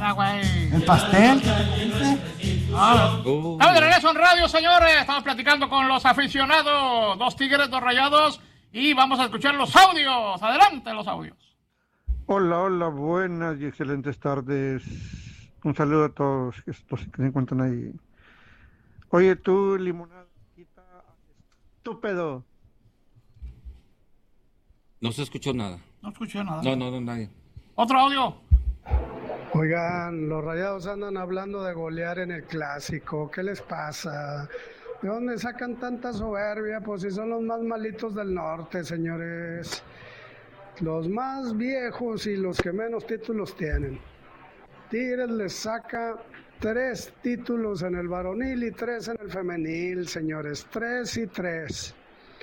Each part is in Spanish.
güey. ¿El pastel? Estamos de regreso en radio, señores. Estamos platicando con los aficionados. 2 Tigres, 2 Rayados. Y vamos a escuchar los audios. Adelante, los audios. Hola, buenas y excelentes tardes. Un saludo a todos estos que se encuentran ahí. Oye, tú, limonada, estúpido. No se escuchó nada. No escuché nada. No, nadie. Otro audio. Oigan, los Rayados andan hablando de golear en el Clásico. ¿Qué les pasa? ¿De dónde sacan tanta soberbia? Pues si son los más malitos del norte, señores. Los más viejos y los que menos títulos tienen. Tigres les saca 3 títulos en el varonil y 3 en el femenil, señores. 3 y 3.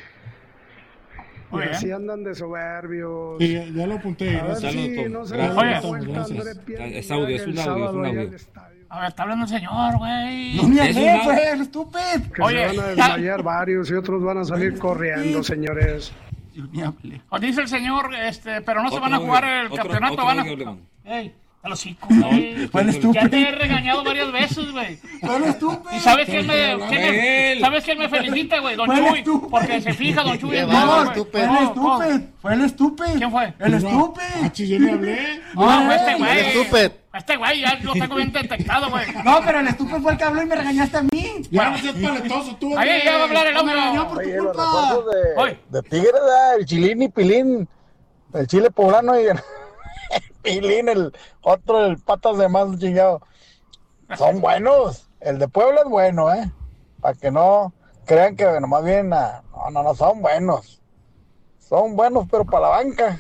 Y así andan de soberbios. Sí, ya lo apunté. A ver si no se Gracias. da vuelta André Pierre Es audio, es un audio, es un audio. A ver, está hablando el señor, güey. No me hablé, fue el estúpido. Que se van a desmayar varios y otros van a salir corriendo, señores. Yo ni hablé. O dice el señor, pero no se Otro van a jugar audio, el otro- campeonato, otro van a... audio, León. Ey, a los 5, güey. Fue el Ya estúpido. te he regañado varias veces, güey. Fue el estúpido. ¿Y sabes quién Él. ¿Sabes quién me felicita, güey? Don Fue el Chuy. estúpido. Porque se fija Don Chuy en No, todo, güey. fue el estúpido. Fue el estúpido. ¿Quién fue? El estúpido. Yo me hablé. No, fue este El güey. estúpido. Este güey ya lo tengo bien detectado, güey. No, pero el estúpido fue el que habló y me regañaste a mí. Ya no seas paletoso, tú. Ahí ya va a hablar el Me regañó hombre. por tu Oye, los culpa. refuerzos Oye. de Tigres, el Chilín y Pilín, el chile poblano y el Pilín, el otro, el patas de más chingado. Son buenos. El de Puebla es bueno, para que no crean que nomás vienen no, son buenos. Son buenos, pero para la banca.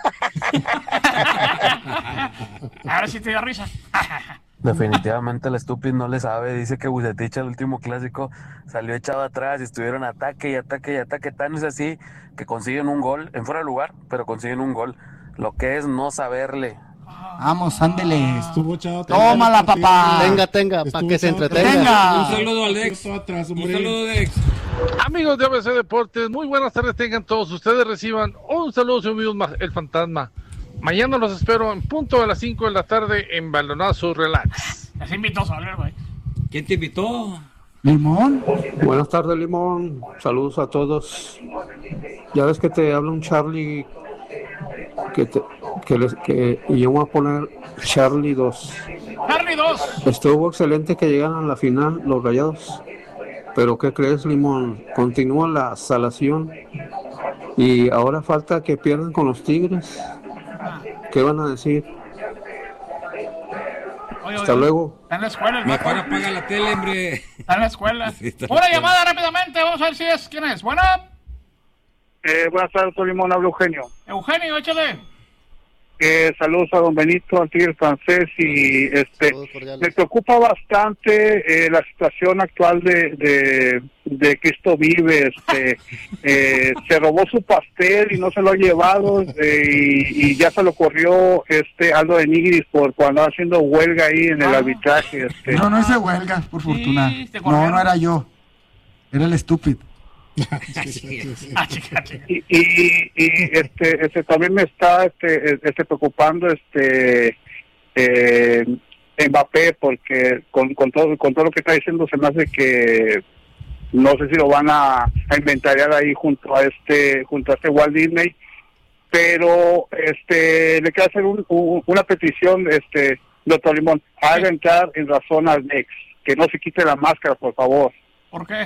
Ahora sí te da risa. Definitivamente el estúpido no le sabe. Dice que Bucetich el último clásico salió echado atrás y estuvieron ataque y ataque y ataque. Tan es así que consiguen un gol en fuera de lugar, pero consiguen un gol. Lo que es no saberle. Vamos, ándele. Estuvo echado. Tómala, papá. Tenga, para que se entretenga. Venga. Un saludo al Dex. Atrás, Un hombre. saludo, Dex. Amigos de ABC Deportes, muy buenas tardes tengan todos ustedes, reciban un saludo de su amigo el Fantasma. Mañana los espero en punto a las 5 de la tarde en Balonazo Relax. Así invitó a Soler, güey. ¿Quién te invitó? Limón. Buenas tardes, Limón. Saludos a todos. Ya ves que te habla un Charlie y yo voy a poner Charlie 2. Charlie 2. Estuvo excelente que llegaran a la final los Rayados. Pero ¿qué crees, Limón? Continúa la salación y ahora falta que pierdan con los Tigres. ¿Qué van a decir? Oye, Hasta luego. Está en la escuela, el Mejor vato. apaga la tele, hombre. Está en la escuela. Sí, está en la Una escuela. llamada rápidamente, vamos a ver si es. ¿Quién es? Buena. Buenas tardes, soy Limón, habla Eugenio. Eugenio, échale. Saludos a don Benito, al Tigre francés, y Saludos cordiales. me preocupa bastante la situación actual de Cristo Vive. Se robó su pastel y no se lo ha llevado, y ya se lo corrió Aldo de Nigris por cuando andaba haciendo huelga ahí en el arbitraje. No hice huelga, por fortuna. te corrieron. No era yo. Era el estúpido. Ah, chica. Y también me está preocupando Mbappé, porque con todo lo que está diciendo se me hace que no sé si lo van a inventariar ahí junto a Walt Disney, pero le quiero hacer una petición, doctor Limón, haga entrar en razón al Nex, que no se quite la máscara, por favor. ¿Por qué?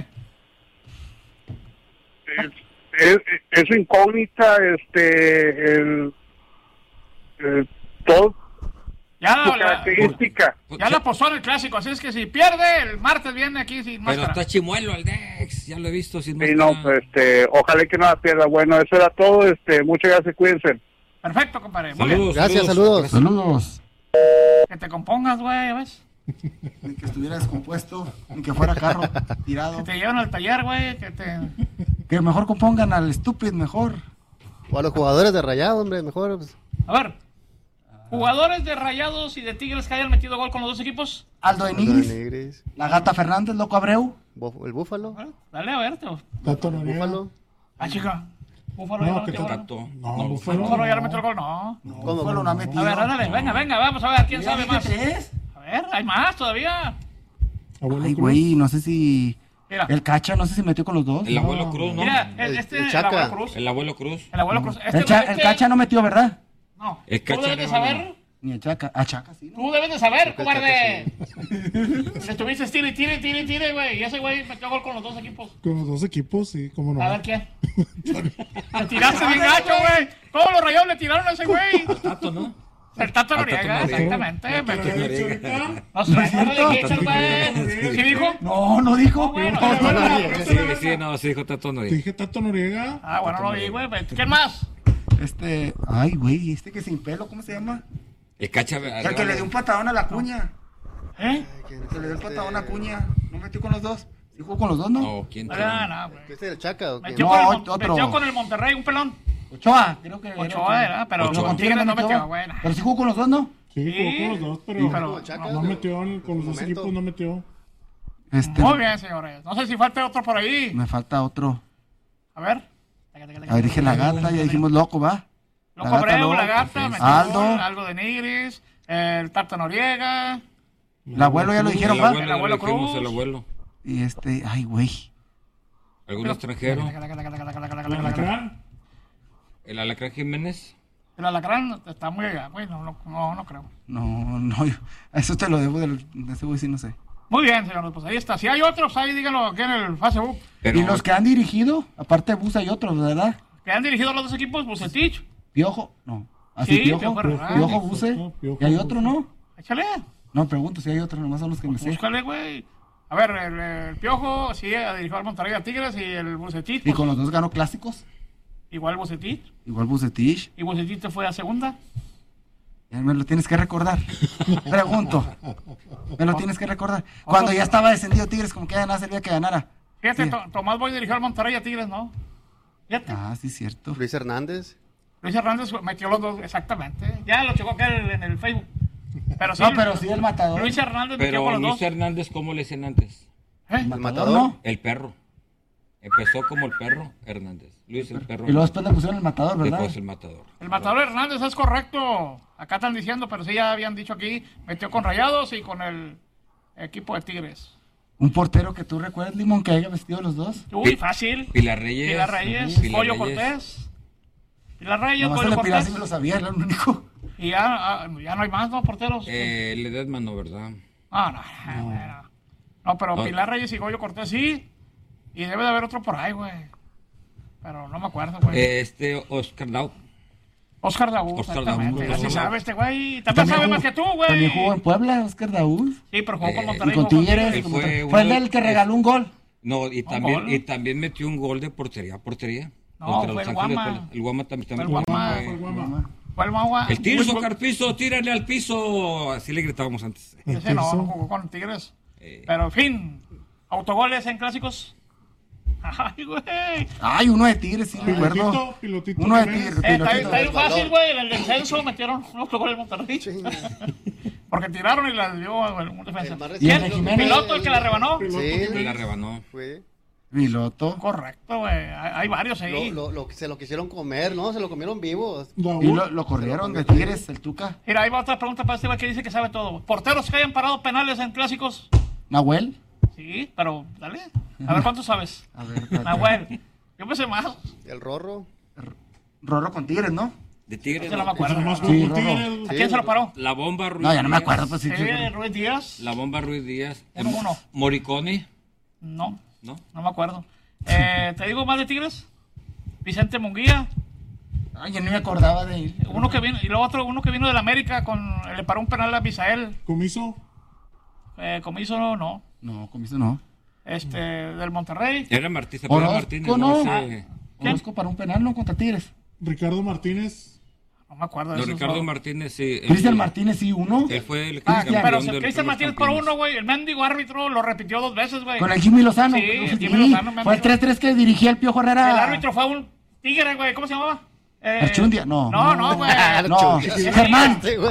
Es su incógnita, todo Ya su la, característica. ya la posó en el clásico, así es que si pierde, el martes viene aquí sin Pero máscara. está chimuelo el Dex. Ya lo he visto sin Sí, máscara. no, ojalá que no la pierda. Bueno, eso era todo, muchas gracias, cuídense. Perfecto, compadre. Muy bien. Saludos. Gracias, saludos. Saludos. Que te compongas, güey, ¿ves? Ni que estuviera descompuesto, ni que fuera carro tirado. Que te llevan al taller, güey, Que mejor compongan al estúpido, mejor. O a los jugadores de Rayado, hombre, mejor. Pues. A ver, jugadores de Rayados y de Tigres que hayan metido gol con los dos equipos. Aldo de Nigris, la Gata Fernández, Loco Abreu. El Búfalo. Dale, a ver, Tato Noriega. Búfalo. Ah, chica. Búfalo ya No, lo que metió. Tato. No, No, Búfalo. Búfalo ya le metió el gol, no. Búfalo no ha metido. A ver, ándale, venga, vamos a ver quién Ya sabe dije más. 3. A ver, hay más todavía. Abuelo Ay, Cruz. güey, no sé si... Mira. El Cacha, no sé si metió con los dos. El abuelo Cruz, ¿no? Mira, El el Chaca. abuelo Cruz. El abuelo Cruz. El abuelo Cruz. El Cacha no metió, ¿verdad? No, El tú Cacha debes de no, saber. Ni el Chaca. Ah, Chaca, sí. Tú debes de saber, Porque el cobarde. Le estuviste tire, güey. Y ese güey metió gol con los dos equipos. Con los dos equipos, sí, cómo no. A ver quién. Le tiraste bien gacho, güey. ¿Cómo los Rayados le tiraron a ese güey? Tato, ¿no? El Tato Al Tato Noriega, Noriega. exactamente. ¿Te lo había dicho ahorita? No sé, no le dije, güey. ¿Sí dijo? No, no dijo. Bueno, Sí dijo Tato Te Noriega. dije Tato Noriega. Ah, bueno, no vi, güey. ¿Quién más? Ay, güey, que sin pelo, ¿cómo se llama? El Cacha. El que le dio un patadón a la cuña. ¿Eh? El que le dio el patadón a Cuña. ¿No metió con los dos? ¿Sí jugó con los dos, no? No, ¿quién? Ah, no, güey. ¿Este es el Chaca o qué? Metió, No, con el, otro. metió con el Monterrey un pelón. Ochoa, creo que Ochoa era, pero Ochoa. con Tigres no metió, güey. Pero sí jugó con los dos, ¿no? Sí, jugó con los dos, pero, pero Chaca, no metió con los dos momento. equipos, no metió. Muy bien, señores. No sé si falta otro por ahí. Me falta otro. A ver. A ver, dije la gata, ya dijimos loco, ¿va? Loco Abreu, la gata, metió Aldo. gol, algo de Nigris, el Tato Noriega. El abuelo ya lo dijeron, ¿va? El abuelo Cruz. El abuelo. Y ay, güey. ¿Algún extranjero? ¿Alacrán? ¿El Alacrán Jiménez? El Alacrán está muy allá, güey. No creo. No, eso te lo debo de ese güey, sí, no sé. Muy bien, señores, pues ahí está. Si hay otros, ahí díganlo aquí en el Facebook. Pero, Y los que han dirigido, aparte de Bus, hay otros, ¿verdad? Que han dirigido los dos equipos, Bucetich. Piojo, no. Así, Sí, Piojo, Piojo Herrera. Piojo, Buse. Piojo, Y hay Buse. otro, ¿no? Échale, No, pregunto si hay otro, nomás son los que me sé. búscale, güey. A ver, el Piojo sí dirigió al Monterrey a Tigres y el Bucetich, Y pues, con los dos ganó clásicos. igual Bucetich. Igual Bucetich. Y Bucetich te fue a segunda. Ya me lo tienes que recordar. Pregunto. Me lo tienes que recordar. Cuando ya estaba descendido Tigres, como que ya nada servía que ganara. Fíjate, Sí. Tomás Boy dirigió al Monterrey a Tigres, ¿no? Fíjate. Ah, sí, cierto. Luis Hernández. Luis Hernández metió los dos, exactamente. Ya lo checó acá en el Facebook. Pero sí, No, pero sí el matador. Luis Hernández metió pero con los Luis dos. Hernández, ¿cómo le decían antes? ¿Eh? El matador? ¿no? El perro. Empezó como el perro Hernández. Luis el perro. Y luego después le pusieron el matador, ¿verdad? Después el matador. El matador Hernández es correcto. Acá están diciendo, pero sí ya habían dicho aquí. Metió con Rayados y con el equipo de Tigres. Un portero que tú recuerdas, Limón, que haya vestido los dos. Uy, fácil. Pilar Reyes. Pilar Reyes, Pilar Pollo Reyes. Cortés. Pilar Reyes, Nomás Pollo el de Pilar sí Cortés. me lo sabía, era el único. Y ya no hay más, ¿no? Porteros. Ledesma no, ¿verdad? No, pero No. Pilar Reyes y Goyo Cortés sí. Y debe de haber otro por ahí, güey. Pero no me acuerdo, güey. Oscar Dau. Oscar Daúd, Oscar exactamente. Daúd. Así sabe este güey. También sabe más que tú, güey. También jugó en Puebla, Oscar Daúd. Sí, pero jugó con Y Monterrey. con jugó Tigres. Él con fue Monterrey. uno Fue el de- del que regaló un gol. No, y también metió un gol de portería a portería. No, Contra fue Los el Ángeles. Guama. El Guama también. Fue el Guama. Fue el Guama. Fue el Magua. El Tirso, Muy- Carpizo, tírale al piso. Así le gritábamos antes. Ese no jugó con Tigres. Pero en fin, autogoles en clásicos. Ay, güey. Ay, uno de Tigres, sí, recuerdo. Pilotito Uno de Jiménez. Tigres. Está Pilotito. bien fácil, güey. En el descenso metieron un autogol en Monterrey. Porque tiraron y la dio un defensa. El más ¿Y el reciente, de Jiménez? Piloto el que la rebanó. Sí, La rebanó. fue. Piloto. Correcto, güey. Hay varios ahí. Se lo quisieron comer, ¿no? Se lo comieron vivos. Y lo corrieron de Tigres, el Tuca. Mira, ahí va otra pregunta para este güey que dice que sabe todo. ¿Porteros que hayan parado penales en clásicos? Nahuel. Sí, pero dale. A ver cuánto sabes. A ver, espérate. Nahuel. Yo pensé más. El Rorro. Rorro con Tigres, ¿no? De Tigres. Ese no me acuerdo. Nomás ¿A jugó Sí, con Rorro. Tigres. quién se lo paró? La Bomba Ruiz No, ya no me Díaz. acuerdo, pues sí. Ruiz Díaz. La Bomba Ruiz Díaz. 1-1. Moricone. No, ¿No? no me acuerdo. ¿Te digo más de Tigres? Vicente Munguía. Ay, yo ni me acordaba de él. Uno que vino, y luego otro, uno que vino del América, le paró un penal a Misael. Comiso. Comiso no. No, comiso no. Del Monterrey. Era Martínez. Orozco, Martínez. no. Ese- Orozco para un penal, ¿no? Contra Tigres. Ricardo Martínez. No me acuerdo de No, esos Ricardo dos. Martínez, sí. Cristian Martínez, sí, uno. Él fue el Ah, ya, Pero del Cristian Club Martínez de por Campeones. uno, güey. El mendigo árbitro lo repitió 2 veces, güey. Con el Jimmy Lozano. Sí, el Jimmy Lozano, me Fue el amigo. 3-3 que dirigía el Piojo Herrera. El árbitro fue un tigre, güey. ¿Cómo se llamaba? Archundia, no. No, güey. No, Chundia. Germán. Sí, güey.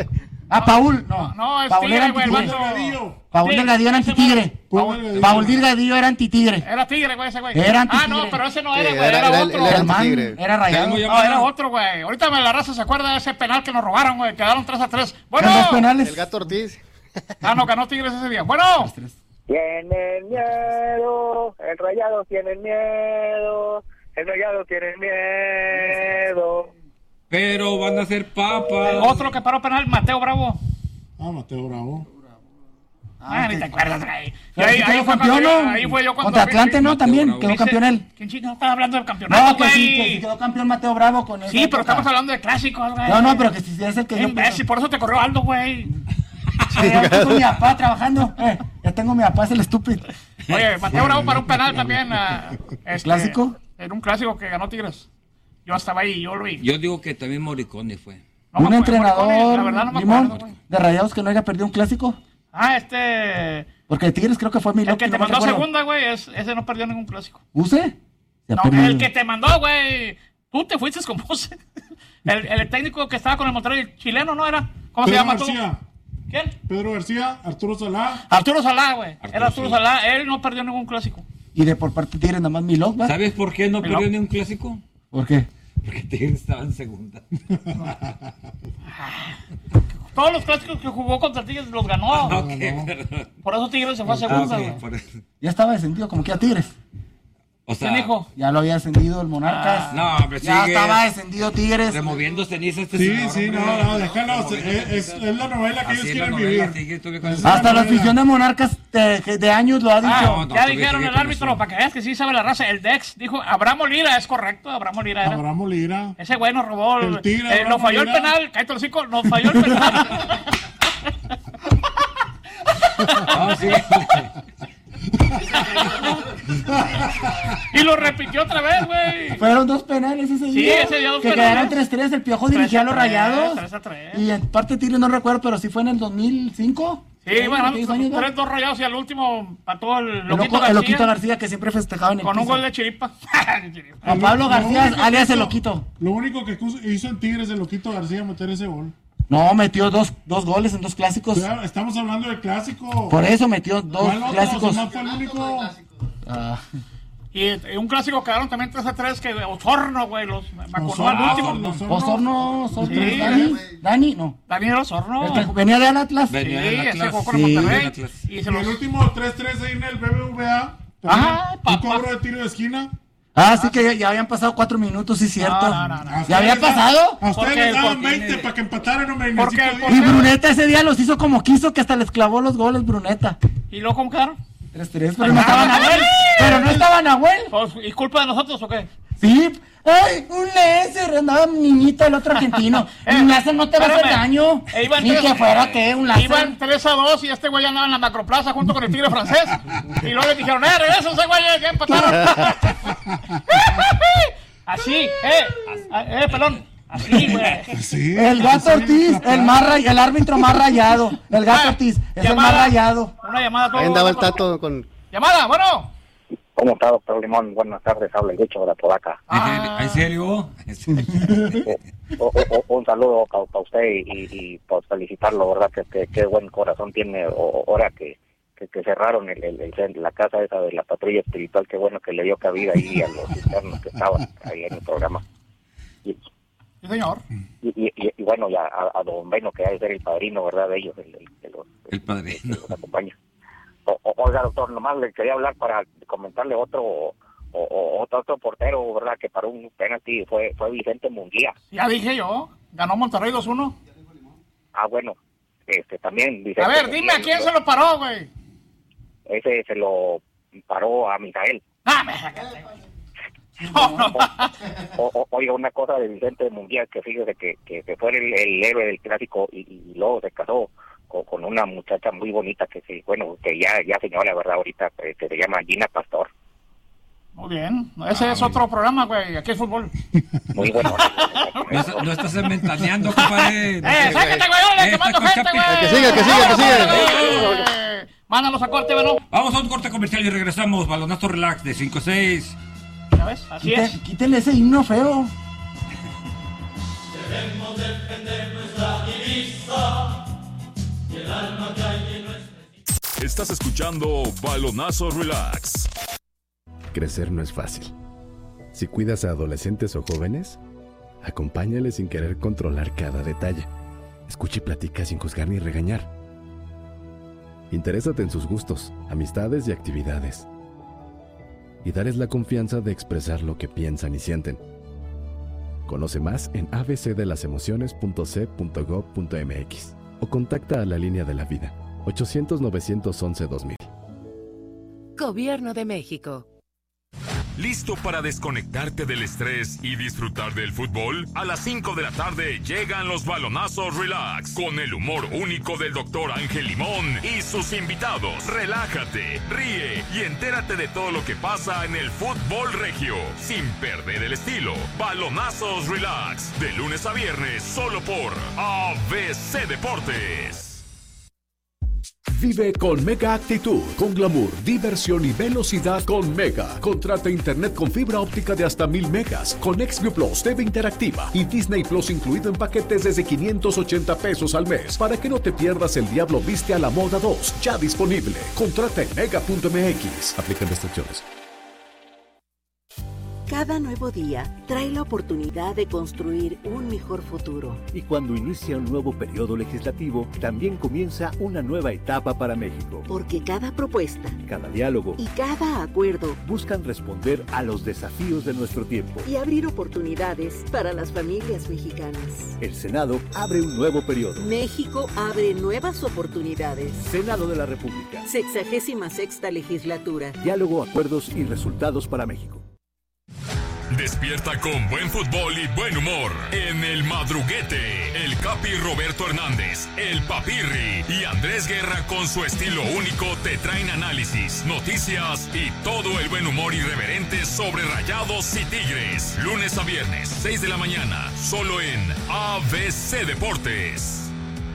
Paul, no. No, es Paul era Tigre, güey, el antitigre. vato. Paul Sí, Delgadillo era ese antitigre. güey. Paul Delgadillo era antitigre. Era Tigre, güey, ese güey. Era Ah, antitigre. no, pero ese no Sí, era, güey, era- era era- otro. él era Germán antitigre. era rayado. No, era otro, güey. Ahorita la raza se acuerda de ese penal que nos robaron, güey. Quedaron 3-3. Bueno. Con dos penales. El Gato Ortiz. No, ganó Tigres ese día. Bueno. Tienen miedo, el Rayado tiene miedo, el Rayado tiene miedo. Pero van a ser papas. Otro que paró penal, Mateo Bravo. Mateo Bravo. Ni te acuerdas, güey. Pero sí quedó fue campeón, cuando- ¿no? ahí fue yo cuando... Contra Atlante, ¿no? También Bravo. quedó Dice- campeón él. ¿Quién chingado estaba hablando del campeonato, No, que sí güey? quedó campeón Mateo Bravo con él. Sí, pero estamos hablando de clásicos, güey. No, pero que si es el que yo Imbécil, por eso te corrió Aldo, güey. Sí, ya estoy con mi papá trabajando. Ya tengo mi papá, es el estúpido. Oye, Mateo Bravo para un penal también. ¿Clásico? En un clásico que ganó Tigres. Yo estaba ahí, yo lo vi. Yo digo que también Morricone fue. No Un me acuerdo, entrenador, la verdad no me Limón, acuerdo, güey. de Rayados que no haya perdido un clásico. Porque de Tigres creo que fue Milok. El que te mandó segunda, güey, ese no perdió ningún clásico. ¿Use? No, el que te mandó, güey. Tú te fuiste con Pose. El técnico que estaba con el Monterrey, el chileno, ¿no era? ¿Cómo se Pedro llama García. tú? ¿Quién? Pedro García, Arturo Salá. Arturo Salá, güey. Era Arturo Salá. Él no perdió ningún clásico. Y de por parte de Tigres nada más Milok, ¿va? ¿Sabes por qué no Milok. perdió ni un clásico? ¿Por qué? Porque Tigres estaba en segunda. Todos los clásicos que jugó contra Tigres los ganó. Ok, perdón. Por eso Tigres se fue a segunda, sí, güey. por eso. Ya estaba descendido como que a Tigres. O sea, ¿Quién dijo? Ya lo había descendido el Monarcas. no, hombre, Ya sigue estaba descendido Tigres. removiendo ceniza este Sí, señor. sí, hombre. no, déjalos. Es la novela que Así ellos es quieren la novela, vivir. sigue todavía con eso. Hasta la afición de Monarcas de años lo ha dicho. no, Ya todavía dijeron sigue el con árbitro, eso. para que veas que sí sabe la raza. El Dex dijo, Abraham Lira, es correcto, Abraham Lira era. Abraham Lira. Ese güey nos robó. El Tigre, Nos Abraham falló el Lira. penal, cállate los hocico, nos falló el penal. No, sí. Y lo repitió otra vez, güey. Fueron dos penales ese Sí, día. ese dio dos que penales. quedaron 3-3. El Piojo dirigía a los 3-3, Rayados. 3-3. Y en parte Tigres no recuerdo, pero sí fue en el 2005. Sí, bueno, 6 años, ¿no? 3-2 Rayados y al último pató el El Loquito Loquito García. García que siempre festejaba en el Con un piso. gol de chiripa. Juan Pablo Lo García, único que alias el hizo- Loquito. Lo único que hizo en Tigres el Loquito García meter ese gol. No, metió dos goles en dos clásicos. Claro, estamos hablando de clásico. Por eso metió dos ¿Cuál otro? clásicos. Nomás fue el único. Ah, Y un clásico quedaron también 3-3 que Osorno, güey, los vacunó Osorno, al último. Osorno, Sí. Dani, no. Daniel Osorno. El que venía del Atlas. Venía Sí, del ese Atlas. jugó con el Sí. Monterrey. Del Atlas. Y se Y los... el último 3-3 ahí en el BBVA. Ajá, Un papá. cobro de tiro de esquina. Ah, sí que ya habían pasado 4 minutos, sí, cierto. No. ¿Ya había pasado? A ustedes Porque les el daban Fortín 20 para que empataran, hombre. Porque necesito el Y 10. Bruneta ese día los hizo como quiso, que hasta les clavó los goles, Bruneta. ¿Y luego cómo quedaron? 3-3, pero no estaba Nahuel. Pero no estaba Nahuel. Pues, ¿y culpa de nosotros o qué? Sí. Ay, un láser, andaba niñito el otro argentino. Un láser no te va a hacer espérame. daño. Iban Ni tres- que fuera que un láser. Iban 3-2 y este güey andaba en la macroplaza junto con el tigre francés. Y luego le dijeron, regresa ese güey, ya empataron. Así, pelón. Así, güey. Sí, El Gato Ortiz, el árbitro más rayado. El Gato Ortiz, es el más rayado. Una llamada todo. Ahí andaba el Tato con... Llamada, bueno. ¿Cómo está, doctor Limón? Buenas tardes, habla el bicho de la Podaca. ¿En serio? Un saludo para usted y pues felicitarlo, ¿verdad? Que qué buen corazón tiene ahora que cerraron la casa esa de la patrulla espiritual. Qué bueno que le dio cabida ahí a los internos que estaban ahí en el programa. Y Sí, señor. bueno, ya a don Beno, que ha de ser el padrino, ¿verdad? De ellos, El padrino. que los acompaña. Oiga, doctor, nomás le quería hablar para comentarle otro portero, ¿verdad? Que para un penalti fue Vicente Munguía. Ya dije yo. Ganó Monterrey 2-1. Ah, bueno, también Vicente A ver, dime Munguía, a quién se lo paró, güey. Ese se lo paró a Misael. Ah, me sacaste, güey. No. Oiga, una cosa de Vicente Munguía, que fíjese que fue el héroe del clásico y luego se casó con una muchacha muy bonita que sí, bueno, que ya señora, ¿verdad? Ahorita se llama Gina Pastor. Muy bien. Ese es otro programa, güey. Aquí hay fútbol. Muy bueno. No estás ventaneando, compadre. ¡Sáquete, güey! ¡Ole, que mando gente, güey! Que siga. Mándalos a corte, ¿no? Vamos a un corte comercial y regresamos. Balonazo relax de 5-6. ¿Ya ves? Así es. Quítele ese himno feo. Debemos defender nuestra divisa, Estás escuchando Balonazo Relax. Crecer no es fácil. Si cuidas a adolescentes o jóvenes, acompáñales sin querer controlar cada detalle. Escucha y platica sin juzgar ni regañar. Interésate en sus gustos, amistades y actividades. Y dales la confianza de expresar lo que piensan y sienten. Conoce más en abcdelasemociones.c.gov.mx o contacta a la Línea de la Vida, 800-911-2000. Gobierno de México. ¿Listo para desconectarte del estrés y disfrutar del fútbol? A las 5 de la tarde llegan los Balonazos Relax con el humor único del Dr. Ángel Limón y sus invitados. Relájate, ríe y entérate de todo lo que pasa en el fútbol regio, sin perder el estilo. Balonazos Relax, de lunes a viernes, solo por ABC Deportes. Vive con Mega Actitud, con glamour, diversión y velocidad con Mega. Contrata internet con fibra óptica de hasta 1000 megas, con XView Plus, TV interactiva y Disney Plus incluido en paquetes desde 580 pesos al mes, para que no te pierdas El Diablo Viste a la Moda 2, ya disponible. Contrata en mega.mx. Aplican restricciones. Cada nuevo día trae la oportunidad de construir un mejor futuro. Y cuando inicia un nuevo periodo legislativo, también comienza una nueva etapa para México. Porque cada propuesta, cada diálogo y cada acuerdo buscan responder a los desafíos de nuestro tiempo y abrir oportunidades para las familias mexicanas. El Senado abre un nuevo periodo. México abre nuevas oportunidades. Senado de la República. 66ª legislatura. Diálogo, acuerdos y resultados para México. Despierta con buen fútbol y buen humor en El Madruguete. El Capi Roberto Hernández, el Papirri y Andrés Guerra con su estilo único te traen análisis, noticias y todo el buen humor irreverente sobre Rayados y Tigres. Lunes a viernes, 6 de la mañana, solo en ABC Deportes.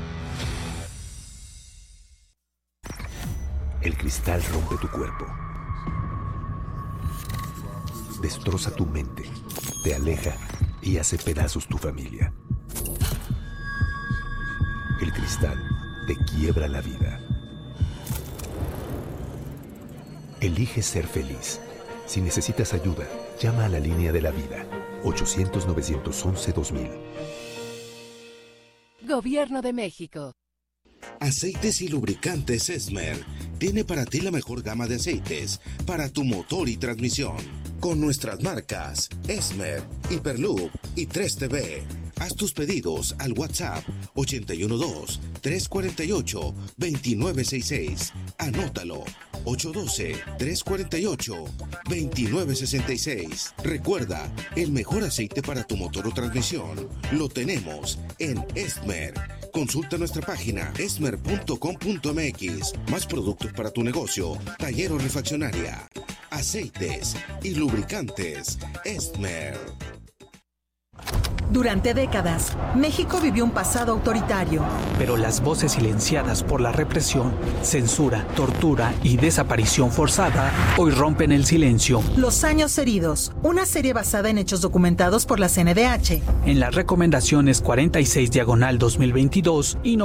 El cristal rompe tu cuerpo. Destroza tu mente, te aleja y hace pedazos tu familia. El cristal te quiebra la vida. Elige ser feliz. Si necesitas ayuda, llama a la Línea de la Vida, 800-911-2000. Gobierno de México. Aceites y lubricantes Esmer tiene para ti la mejor gama de aceites para tu motor y transmisión. Con nuestras marcas Esmer, Hyperloop y 3TV. Haz tus pedidos al WhatsApp 812-348-2966. Anótalo, 812-348-2966. Recuerda, el mejor aceite para tu motor o transmisión lo tenemos en Esmer. Consulta nuestra página esmer.com.mx. Más productos para tu negocio, taller o refaccionaria. Aceites y lubricantes Esmer. Durante décadas, México vivió un pasado autoritario. Pero las voces silenciadas por la represión, censura, tortura y desaparición forzada hoy rompen el silencio. Los años heridos, una serie basada en hechos documentados por la CNDH. En las recomendaciones 46/2022 y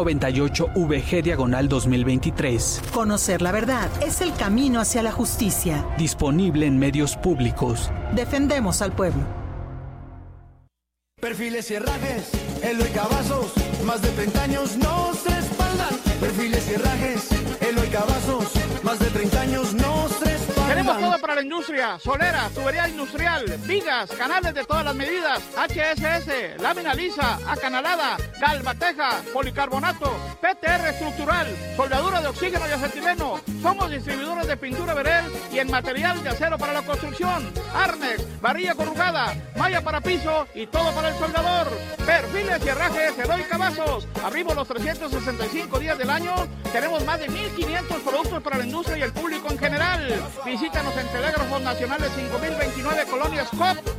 98VG/2023. Conocer la verdad es el camino hacia la justicia. Disponible en medios públicos. Defendemos al pueblo. Perfiles y herrajes, Eloy Cavazos, más de 30 años nos respaldan. Perfiles y herrajes, Eloy Cavazos, más de 30 años nos respaldan. Tenemos todo para la industria: solera, tubería industrial, vigas, canales de todas las medidas, HSS, lámina lisa, acanalada, galvateja, policarbonato, PTR estructural, soldadura de oxígeno y acetileno. Somos distribuidores de pintura Verel y en material de acero para la construcción, Arnex, varilla corrugada, malla para piso y todo para el soldador. Perfiles y herrajes Eloy Cavazos. Abrimos los 365 días del año. Tenemos más de 1,500 productos para la industria y el público en general. Visítanos en Telégrafos Nacionales 5029, Colonia Scott.